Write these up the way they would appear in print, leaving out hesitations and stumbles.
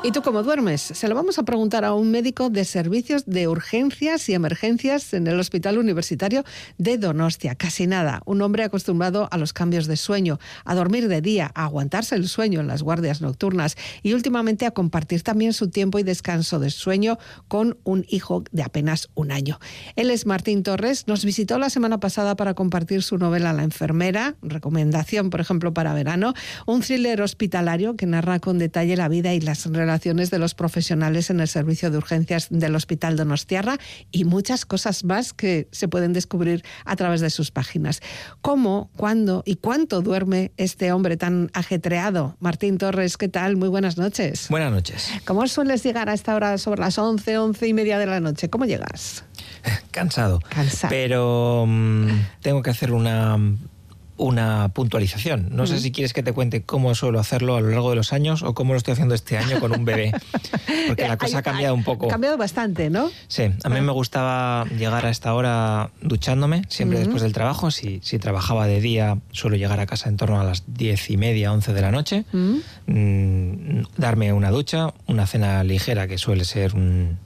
¿Y tú cómo duermes? Se lo vamos a preguntar a un médico de servicios de urgencias y emergencias en el Hospital Universitario de Donostia. Casi nada, un hombre acostumbrado a los cambios de sueño, a dormir de día, a aguantarse el sueño en las guardias nocturnas y últimamente a compartir también su tiempo y descanso de sueño con un hijo de apenas 1 año. Él es Martín Torres, nos visitó la semana pasada para compartir su novela La enfermera, recomendación por ejemplo para verano, un thriller hospitalario que narra con detalle la vida y las relaciones de los profesionales en el servicio de urgencias del Hospital Donostiarra y muchas cosas más que se pueden descubrir a través de sus páginas. ¿Cómo, cuándo y cuánto duerme este hombre tan ajetreado? Martín Torres, ¿qué tal? Muy buenas noches. Buenas noches. ¿Cómo sueles llegar a esta hora sobre las 11, 11 y media de la noche? ¿Cómo llegas? Cansado. Pero tengo que hacer una puntualización. No sé si quieres que te cuente cómo suelo hacerlo a lo largo de los años o cómo lo estoy haciendo este año con un bebé. Porque la cosa ha cambiado un poco. Ha cambiado bastante, ¿no? Sí, a mí me gustaba llegar a esta hora duchándome, siempre después del trabajo. Si trabajaba de día, suelo llegar a casa en torno a las 10:30, 11 de la noche. Darme una ducha, una cena ligera que suele ser un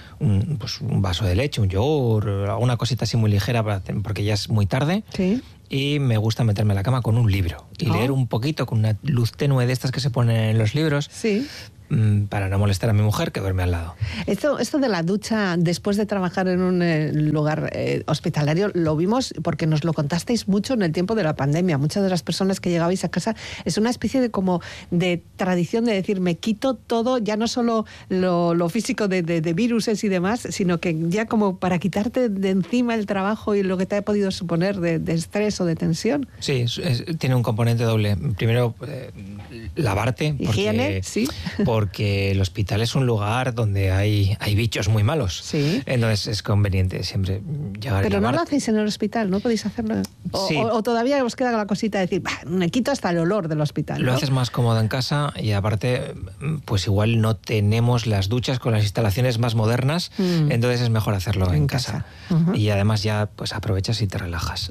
vaso de leche, un yogur, alguna cosita así muy ligera porque ya es muy tarde. Sí. Y me gusta meterme a la cama con un libro y leer un poquito con una luz tenue de estas que se ponen en los libros. Sí. Para no molestar a mi mujer que duerme al lado. Esto de la ducha después de trabajar en un lugar hospitalario lo vimos porque nos lo contasteis mucho en el tiempo de la pandemia. Muchas de las personas que llegabais a casa es una especie de tradición de decir me quito todo, ya no solo lo físico de viruses y demás, sino que ya como para quitarte de encima el trabajo y lo que te ha podido suponer de estrés o de tensión. Sí, tiene un componente doble. Primero, lavarte. Higiene, sí. Porque el hospital es un lugar donde hay bichos muy malos. Sí. Entonces es conveniente siempre llegar. Pero no lo hacéis en el hospital, ¿no podéis hacerlo? Sí. O todavía os queda la cosita de decir, me quito hasta el olor del hospital, ¿no? Lo haces más cómodo en casa y aparte, pues igual no tenemos las duchas con las instalaciones más modernas, entonces es mejor hacerlo en casa. Y además ya pues aprovechas y te relajas.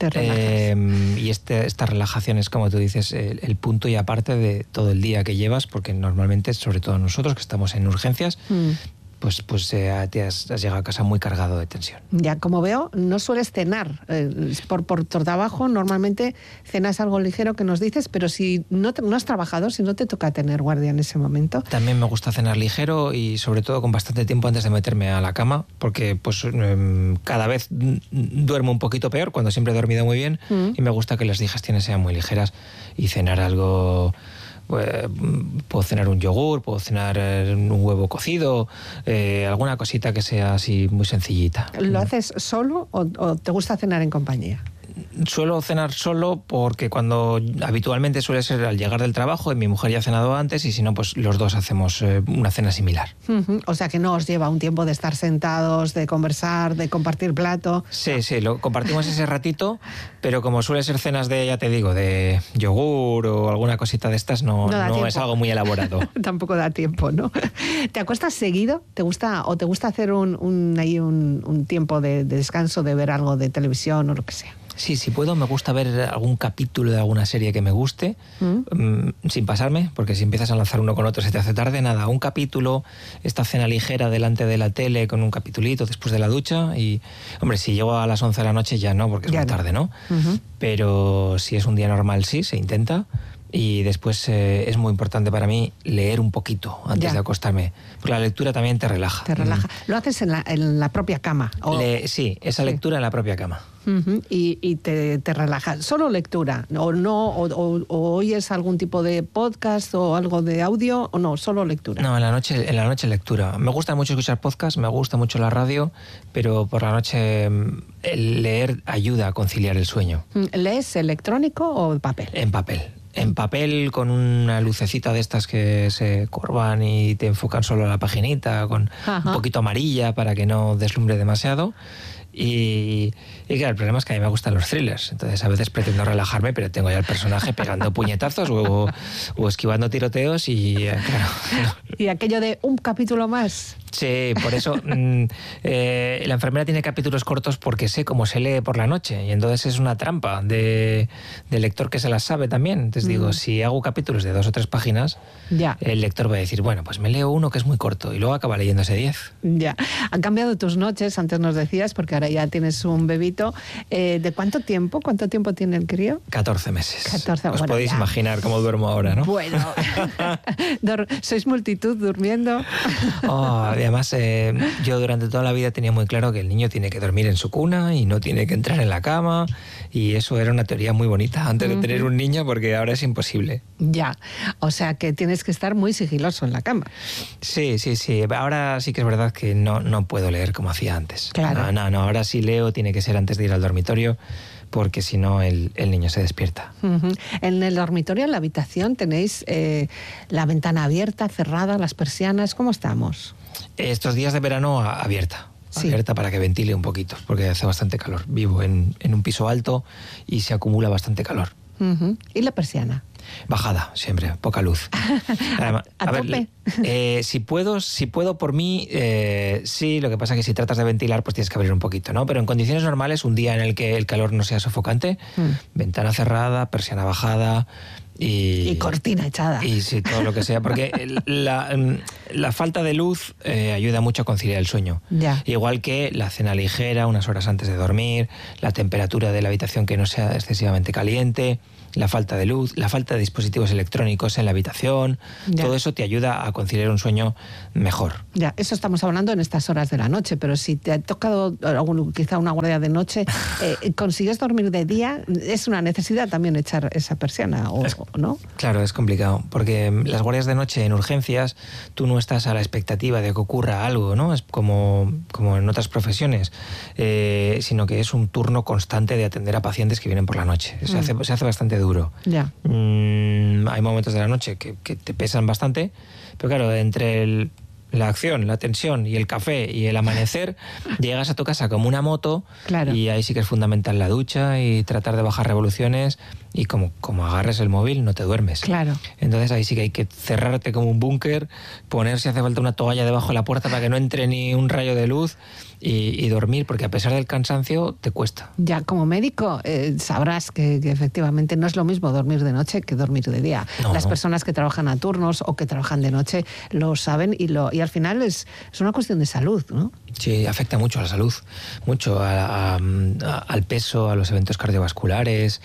Y esta relajación es, como tú dices, el punto y aparte de todo el día que llevas, porque normalmente, sobre todo nosotros que estamos en urgencias, pues te has llegado a casa muy cargado de tensión. Ya, como veo, no sueles cenar. Por tu trabajo normalmente cenas algo ligero que nos dices, pero si no has trabajado, si no te toca tener guardia en ese momento. También me gusta cenar ligero y sobre todo con bastante tiempo antes de meterme a la cama, porque pues cada vez duermo un poquito peor cuando siempre he dormido muy bien y me gusta que las digestiones sean muy ligeras y cenar algo... puedo cenar un yogur, puedo cenar un huevo cocido, alguna cosita que sea así muy sencillita. ¿Lo haces solo o te gusta cenar en compañía? Suelo cenar solo porque habitualmente suele ser al llegar del trabajo y mi mujer ya ha cenado antes y si no, pues los dos hacemos una cena similar. O sea que no os lleva un tiempo de estar sentados, de conversar, de compartir plato. Sí, lo compartimos ese ratito, pero como suele ser cenas ya te digo, de yogur o alguna cosita de estas, no es algo muy elaborado. Tampoco da tiempo, ¿no? ¿Te acuestas seguido? ¿Te gusta hacer un tiempo de descanso, de ver algo de televisión o lo que sea? Sí, si puedo, me gusta ver algún capítulo de alguna serie que me guste, sin pasarme, porque si empiezas a lanzar uno con otro se te hace tarde. Nada, un capítulo, esta cena ligera delante de la tele con un capitulito después de la ducha y, hombre, si llego a las 11 de la noche ya no, porque es muy tarde, ¿no? Pero si es un día normal sí, se intenta. Y después es muy importante para mí leer un poquito antes de acostarme, porque la lectura también te relaja. Te relaja. ¿Lo haces en la propia cama? Sí, esa lectura en la propia cama. Y te relaja. ¿Solo lectura? ¿O oyes algún tipo de podcast o algo de audio? ¿O no? ¿Solo lectura? No, en la noche lectura. Me gusta mucho escuchar podcast, me gusta mucho la radio, pero por la noche el leer ayuda a conciliar el sueño. ¿Lees electrónico o papel? En papel. En papel, con una lucecita de estas que se corvan y te enfocan solo a la paginita, con un poquito amarilla para que no deslumbre demasiado. Y claro, el problema es que a mí me gustan los thrillers, entonces a veces pretendo relajarme, pero tengo ya el personaje pegando puñetazos o esquivando tiroteos y claro. Y aquello de un capítulo más. Sí, por eso la enfermera tiene capítulos cortos porque sé cómo se lee por la noche y entonces es una trampa de lector que se las sabe también. Entonces digo, si hago capítulos de 2 o 3 páginas, el lector va a decir, bueno, pues me leo uno que es muy corto y luego acaba leyéndose 10. Ya. Han cambiado tus noches, antes nos decías, porque ahora ya tienes un bebito. ¿De cuánto tiempo? ¿Cuánto tiempo tiene el crío? 14 meses. 14, Os podéis imaginar cómo duermo ahora, ¿no? Bueno, ¿sois multitud durmiendo? Además, yo durante toda la vida tenía muy claro que el niño tiene que dormir en su cuna y no tiene que entrar en la cama, y eso era una teoría muy bonita antes de tener un niño, porque ahora es imposible. Ya, o sea que tienes que estar muy sigiloso en la cama. Sí. Ahora sí que es verdad que no puedo leer como hacía antes. Claro. No, ahora sí leo, tiene que ser antes de ir al dormitorio, porque si no el niño se despierta. En el dormitorio, en la habitación, ¿tenéis la ventana abierta, cerrada, las persianas? ¿Cómo estamos? Estos días de verano abierta. Sí. Abierta para que ventile un poquito, porque hace bastante calor. Vivo en un piso alto y se acumula bastante calor. ¿Y la persiana? Bajada, siempre, poca luz. Además, ¿A tope? Si puedo por mí, sí, lo que pasa es que si tratas de ventilar, pues tienes que abrir un poquito, ¿no? Pero en condiciones normales, un día en el que el calor no sea sofocante, ventana cerrada, persiana bajada, y cortina echada. Y sí, todo lo que sea, porque la falta de luz ayuda mucho a conciliar el sueño. Ya. Igual que la cena ligera, unas horas antes de dormir, la temperatura de la habitación que no sea excesivamente caliente, la falta de luz, la falta de dispositivos electrónicos en la habitación, todo eso te ayuda a conciliar un sueño mejor. Ya, eso estamos hablando en estas horas de la noche, pero si te ha tocado quizá una guardia de noche, ¿consigues dormir de día? Es una necesidad también echar esa persiana, ¿no? Claro, es complicado, porque las guardias de noche en urgencias, tú no estás a la expectativa de que ocurra algo, ¿no? Es como en otras profesiones, sino que es un turno constante de atender a pacientes que vienen por la noche. Se hace bastante duro. Ya. Hay momentos de la noche que te pesan bastante, pero claro, entre la acción, la tensión y el café y el amanecer, llegas a tu casa como una moto. Claro. Y ahí sí que es fundamental la ducha y tratar de bajar revoluciones, y como agarres el móvil no te duermes. Claro. Entonces ahí sí que hay que cerrarte como un búnker, poner si hace falta una toalla debajo de la puerta para que no entre ni un rayo de luz y dormir, porque a pesar del cansancio te cuesta. Ya, como médico sabrás que efectivamente no es lo mismo dormir de noche que dormir de día. No. Las personas que trabajan a turnos o que trabajan de noche lo saben, y al final es una cuestión de salud, ¿no? Sí, afecta mucho a la salud, mucho al peso, a los eventos cardiovasculares.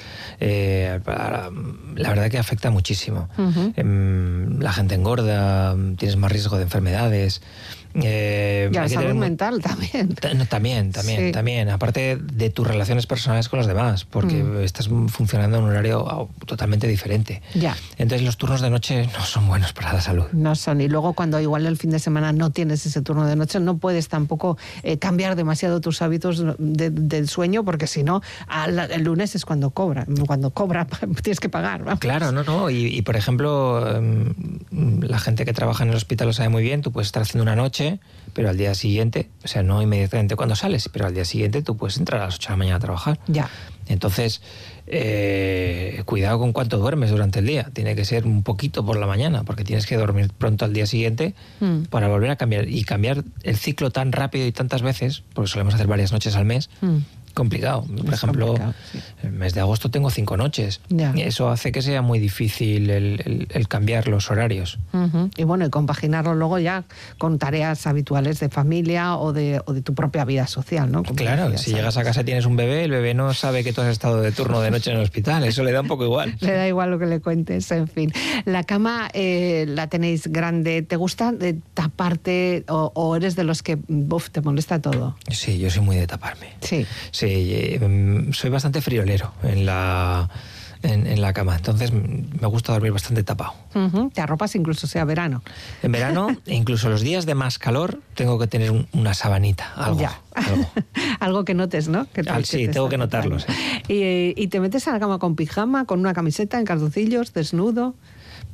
La verdad que afecta muchísimo. La gente engorda, tienes más riesgo de enfermedades. Y a la salud mental también. También. Aparte de tus relaciones personales con los demás, porque estás funcionando en un horario totalmente diferente. Ya. Entonces los turnos de noche no son buenos para la salud. No son. Y luego cuando igual el fin de semana no tienes ese turno de noche, no puedes tampoco cambiar demasiado tus hábitos del sueño, porque si no, el lunes es cuando cobra. Cuando cobra tienes que pagar. Vamos. Claro, no. Y por ejemplo, la gente que trabaja en el hospital lo sabe muy bien. Tú puedes estar haciendo una noche, pero al día siguiente, o sea, no inmediatamente cuando sales, pero al día siguiente tú puedes entrar a las 8 de la mañana a trabajar. Ya. Entonces, cuidado con cuánto duermes durante el día. Tiene que ser un poquito por la mañana, porque tienes que dormir pronto al día siguiente para volver a cambiar. Y cambiar el ciclo tan rápido y tantas veces, porque solemos hacer varias noches al mes, complicado. Por ejemplo, sí. el mes de agosto tengo 5 noches. Ya. Y eso hace que sea muy difícil el cambiar los horarios. Y bueno, y compaginarlo luego ya con tareas habituales de familia o de tu propia vida social, ¿no? Como Claro, decías, si ¿sabes? llegas a casa y tienes un bebé, el bebé no sabe que tú has estado de turno de noche en el hospital. Eso le da un poco igual. Le da igual lo que le cuentes, en fin. La cama la tenéis grande. ¿Te gusta taparte o eres de los que te molesta todo? Sí, yo soy muy de taparme. Sí. Sí, soy bastante friolero en la cama, entonces me gusta dormir bastante tapado. Te arropas incluso sea verano. En verano, incluso los días de más calor, tengo que tener una sabanita, algo. Ya. Algo que notes, ¿no? Sí, tengo que notarlo. Sí. ¿Y te metes a la cama con pijama, con una camiseta, en calzoncillos, desnudo?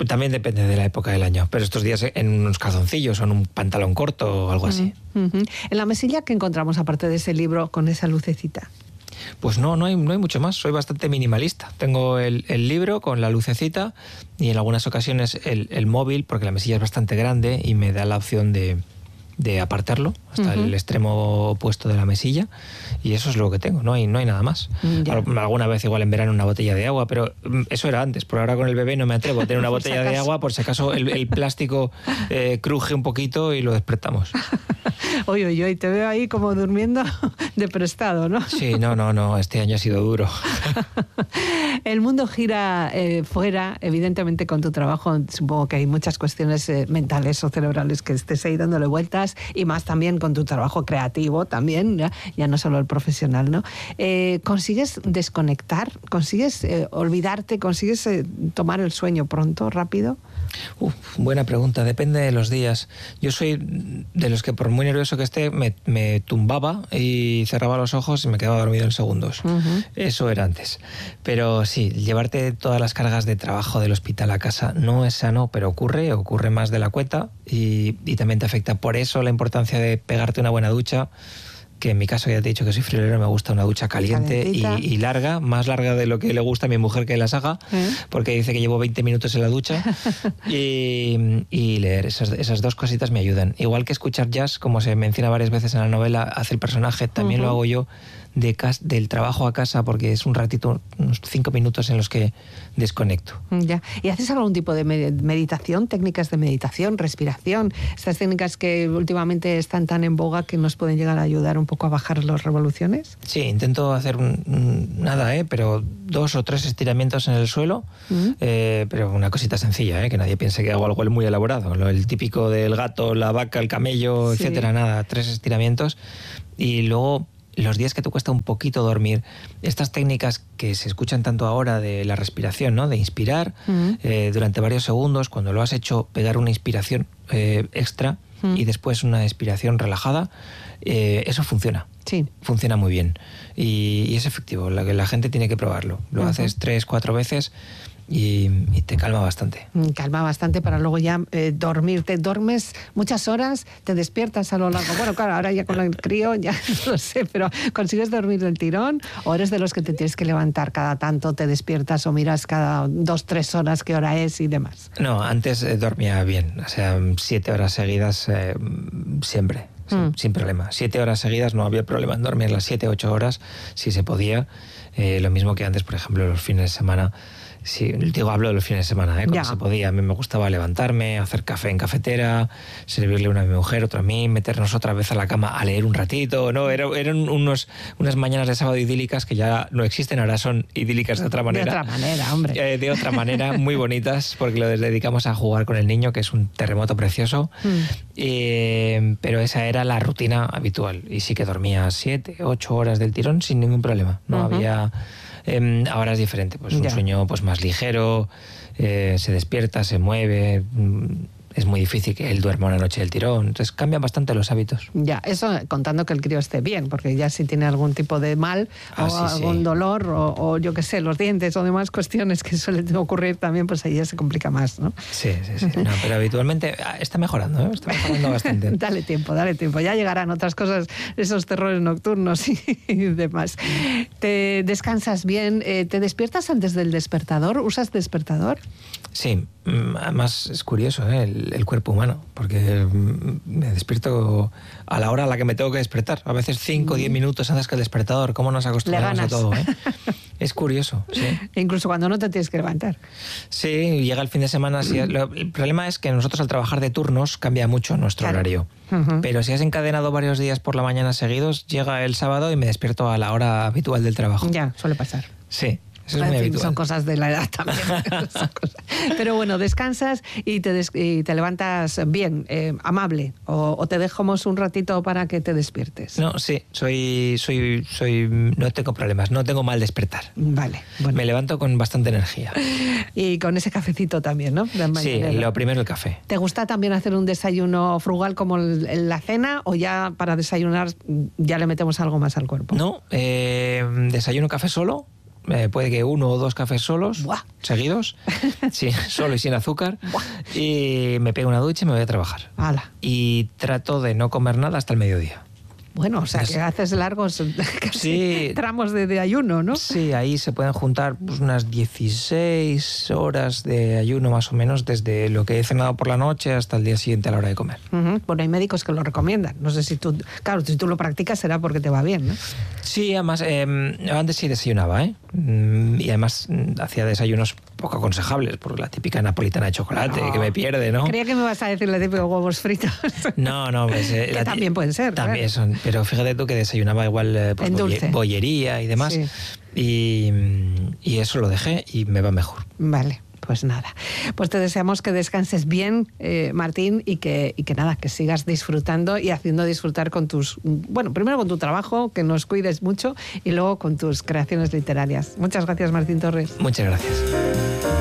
También depende de la época del año, pero estos días en unos calzoncillos o en un pantalón corto o algo así. En la mesilla, ¿qué encontramos aparte de ese libro con esa lucecita? Pues no hay mucho más, soy bastante minimalista. Tengo el libro con la lucecita y en algunas ocasiones el móvil, porque la mesilla es bastante grande y me da la opción de apartarlo hasta el extremo opuesto de la mesilla, y eso es lo que tengo, no hay nada más. Alguna vez igual en verano una botella de agua, pero eso era antes, por ahora con el bebé no me atrevo a tener una botella de agua por si acaso el plástico cruje un poquito y lo despertamos. Oye, te veo ahí como durmiendo de prestado, ¿no? Sí, no, este año ha sido duro. El mundo gira fuera, evidentemente con tu trabajo, supongo que hay muchas cuestiones mentales o cerebrales que estés ahí dándole vueltas, y más también con tu trabajo creativo también, ya no solo el profesional, ¿no? ¿Consigues desconectar? ¿Consigues olvidarte? ¿Consigues tomar el sueño pronto, rápido? Buena pregunta, depende de los días. Yo soy de los que por muy nervioso que esté me tumbaba y cerraba los ojos y me quedaba dormido en segundos. Eso era antes. Pero sí, llevarte todas las cargas de trabajo del hospital a casa no es sano, pero ocurre más de la cuenta y también te afecta. Por eso la importancia de pegarte una buena ducha, que en mi caso ya te he dicho que soy friolero, me gusta una ducha caliente y larga, más larga de lo que le gusta a mi mujer que las haga, porque dice que llevo 20 minutos en la ducha, y leer, esas dos cositas me ayudan. Igual que escuchar jazz, como se menciona varias veces en la novela, hace el personaje, también lo hago yo del trabajo a casa, porque es un ratito, unos 5 minutos en los que desconecto. Ya. ¿Y haces algún tipo de meditación, técnicas de meditación, respiración? Estas técnicas que últimamente están tan en boga que nos pueden llegar a ayudar un poco a bajar las revoluciones. Sí, intento hacer nada, pero 2 o 3 estiramientos en el suelo, pero una cosita sencilla, que nadie piense que hago algo muy elaborado. El típico del gato, la vaca, el camello, etcétera, nada, 3 estiramientos. Y luego, los días que te cuesta un poquito dormir, estas técnicas que se escuchan tanto ahora de la respiración, ¿no? De inspirar durante varios segundos, cuando lo has hecho, pegar una inspiración extra y después una expiración relajada, eso funciona. Sí. Funciona muy bien y es efectivo. La gente tiene que probarlo. Lo haces 3, 4 veces y te calma bastante. Calma bastante para luego ya dormir. ¿Te duermes muchas horas? ¿Te despiertas a lo largo? Bueno, claro, ahora ya con el crío ya no lo sé, pero ¿consigues dormir del tirón? ¿O eres de los que te tienes que levantar cada tanto, te despiertas o miras cada 2, 3 horas qué hora es y demás? No, antes dormía bien, o sea, 7 horas seguidas siempre. Sin problema. 7 horas seguidas no había problema en dormir las 7, 8 horas, si se podía. Lo mismo que antes, por ejemplo, los fines de semana. Sí, hablo de los fines de semana, cuando se podía. A mí me gustaba levantarme, hacer café en cafetera, servirle una a mi mujer, otra a mí, meternos otra vez a la cama a leer un ratito, ¿no? Eran unas mañanas de sábado idílicas que ya no existen, ahora son idílicas de otra manera. De otra manera, hombre. De otra manera, muy bonitas, porque lo dedicamos a jugar con el niño, que es un terremoto precioso. Pero esa era la rutina habitual. Y sí que dormía 7, 8 horas del tirón sin ningún problema. No había... ahora es diferente, pues un sueño pues más ligero, se despierta, se mueve, es muy difícil que él duerma una noche del tirón, entonces cambian bastante los hábitos. Ya, eso contando que el crío esté bien, porque ya si tiene algún tipo de mal algún dolor o yo qué sé, los dientes o demás cuestiones que suelen ocurrir también, pues ahí ya se complica más, ¿no? Sí. No, pero habitualmente está mejorando, está mejorando bastante. Dale tiempo, ya llegarán otras cosas, esos terrores nocturnos y demás. ¿Te descansas bien? ¿Te despiertas antes del despertador? ¿Usas despertador? Sí, además es curioso el cuerpo humano, porque me despierto a la hora a la que me tengo que despertar. A veces 5 o 10 minutos antes que el despertador. ¿Cómo nos acostumbramos a todo? Es curioso, sí. Incluso cuando no te tienes que levantar. Sí, llega el fin de semana. Sí, el problema es que nosotros al trabajar de turnos cambia mucho nuestro horario. Pero si has encadenado varios días por la mañana seguidos, llega el sábado y me despierto a la hora habitual del trabajo. Ya, suele pasar. Sí. Eso es muy habitual. Son cosas de la edad también. Pero bueno, descansas y te levantas bien, amable, o te dejamos un ratito para que te despiertes. No, sí, no tengo problemas, no tengo mal despertar. Vale, bueno. Me levanto con bastante energía. Y con ese cafecito también, ¿no? Sí, lo primero el café. ¿Te gusta también hacer un desayuno frugal como la cena, o ya para desayunar ya le metemos algo más al cuerpo? No, desayuno café solo. puede que 1 o 2 cafés solos, ¡buah!, seguidos, sí, solo y sin azúcar, ¡buah!, y me pego una ducha y me voy a trabajar. ¡hala! Y trato de no comer nada hasta el mediodía. Bueno, o sea, que haces largos casi tramos de ayuno, ¿no? Sí, ahí se pueden juntar pues, unas 16 horas de ayuno más o menos, desde lo que he cenado por la noche hasta el día siguiente a la hora de comer. Bueno, hay médicos que lo recomiendan. No sé si tú... Claro, si tú lo practicas será porque te va bien, ¿no? Sí, además, antes sí desayunaba, ¿eh? Y además hacía desayunos poco aconsejables, porque la típica napolitana de chocolate, que me pierde, ¿no? Creía que me vas a decir la típica huevos fritos. No, pues... que también pueden ser. También claro. son, pero fíjate tú que desayunaba igual pues, bollería y demás. Sí. Y eso lo dejé y me va mejor. Vale. Pues nada, pues te deseamos que descanses bien, Martín, y que nada, que sigas disfrutando y haciendo disfrutar con primero con tu trabajo, que nos cuides mucho, y luego con tus creaciones literarias. Muchas gracias, Martín Torres. Muchas gracias.